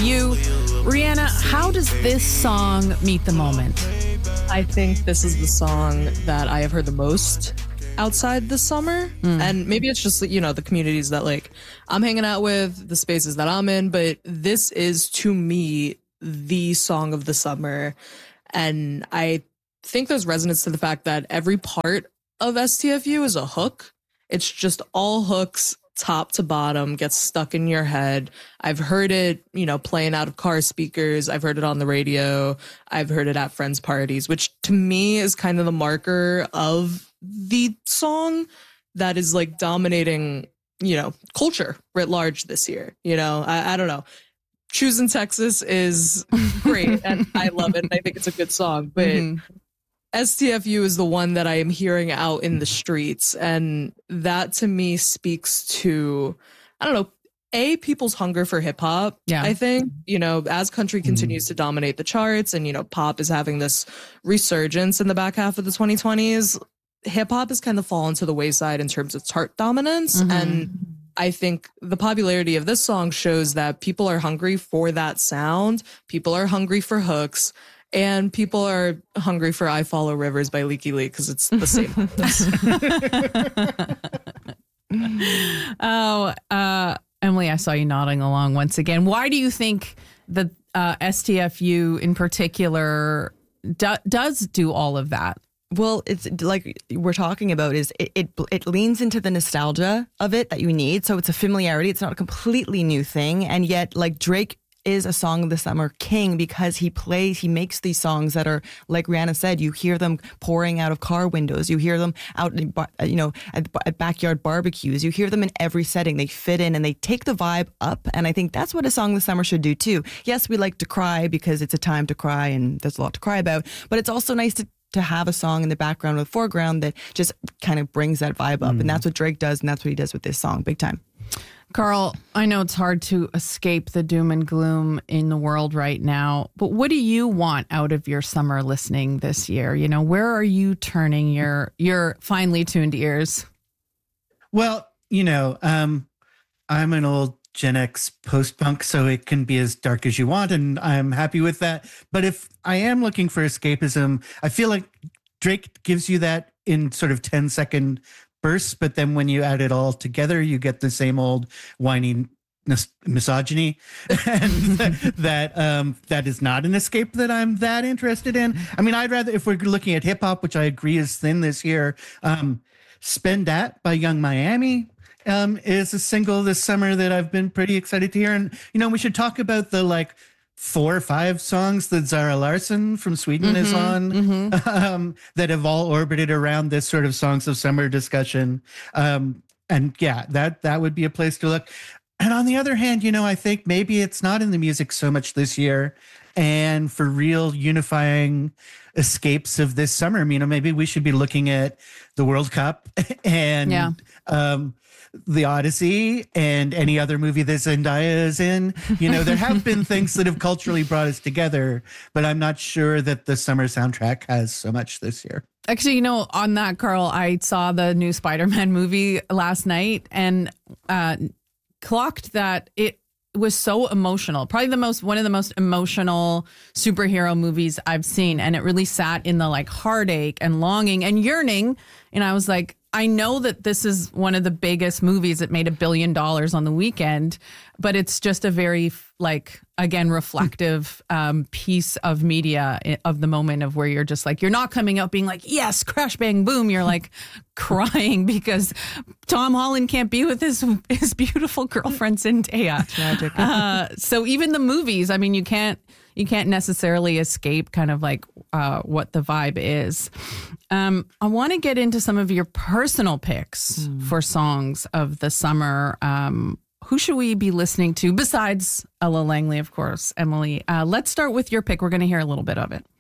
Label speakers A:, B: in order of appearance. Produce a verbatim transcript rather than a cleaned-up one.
A: U. Rihanna, how does this song meet the moment?
B: I think this is the song that I have heard the most outside the summer. Mm. And maybe it's just, you know, the communities that like I'm hanging out with, the spaces that I'm in. But this is, to me, the song of the summer. And I think there's resonance to the fact that every part of S T F U is a hook. It's just all hooks, top to bottom, gets stuck in your head. I've heard it, you know, playing out of car speakers. I've heard it on the radio. I've heard it at friends' parties, which to me is kind of the marker of the song that is like dominating, you know, culture writ large this year. You know, I, I don't know. Choosing Texas is great and I love it. And I think it's a good song, but mm-hmm. S T F U is the one that I am hearing out in the streets. And that to me speaks to, I don't know, A, people's hunger for hip hop. Yeah. I think, you know, as country continues mm. to dominate the charts and, you know, pop is having this resurgence in the back half of the twenty twenties, hip hop has kind of fallen to the wayside in terms of chart dominance. Mm-hmm. And I think the popularity of this song shows that people are hungry for that sound. People are hungry for hooks. And people are hungry for I Follow Rivers by Leaky Leak because it's the same.
A: oh, uh, Emily, I saw you nodding along once again. Why do you think that uh, S T F U in particular do- does do all of that?
C: Well, it's like we're talking about is it, it it leans into the nostalgia of it that you need. So it's a familiarity. It's not a completely new thing. And yet, like Drake is a song of the summer king because he plays, he makes these songs that are, like Rihanna said, you hear them pouring out of car windows. You hear them out, in, you know, at, at backyard barbecues. You hear them in every setting. They fit in and they take the vibe up. And I think that's what a song of the summer should do too. Yes, we like to cry because it's a time to cry and there's a lot to cry about, but it's also nice to to have a song in the background or the foreground that just kind of brings that vibe up. Mm. And that's what Drake does. And that's what he does with this song. Big time.
A: Carl, I know it's hard to escape the doom and gloom in the world right now, but what do you want out of your summer listening this year? You know, where are you turning your your finely tuned ears?
D: Well, you know, um, I'm an old Gen X post-punk, so it can be as dark as you want, and I'm happy with that. But if I am looking for escapism, I feel like Drake gives you that in sort of ten second bursts, but then when you add it all together, you get the same old whiny mis- misogyny, and that that, um, that is not an escape that I'm that interested in. I mean, I'd rather, if we're looking at hip hop, which I agree is thin this year, um, Spend That by Young Miami um, is a single this summer that I've been pretty excited to hear. And, you know, we should talk about the like four or five songs that Zara Larsson from Sweden mm-hmm, is on mm-hmm. um, that have all orbited around this sort of songs of summer discussion. Um, and yeah, that, that would be a place to look. And on the other hand, you know, I think maybe it's not in the music so much this year. And for real unifying escapes of this summer, you know, maybe we should be looking at the World Cup and yeah. um, the Odyssey and any other movie that Zendaya is in. You know, there have been things that have culturally brought us together, but I'm not sure that the summer soundtrack has so much this year.
A: Actually, you know, on that, Carl, I saw the new Spider-Man movie last night and uh, clocked that it was so emotional. Probably the most, one of the most emotional superhero movies I've seen. And it really sat in the like heartache and longing and yearning. And I was like, I know that this is one of the biggest movies that made a billion dollars on the weekend, but it's just a very like, again, reflective um, piece of media of the moment of where you're just like, you're not coming out being like, yes, crash, bang, boom. You're like crying because Tom Holland can't be with his his beautiful girlfriend, Zendaya. Tragic. Uh, so even the movies, I mean, you can't, you can't necessarily escape kind of like uh, what the vibe is. Um, I want to get into some of your personal picks mm. for songs of the summer. Um, who should we be listening to besides Ella Langley, of course, Emily? Uh, let's start with your pick. We're going to hear a little bit of it.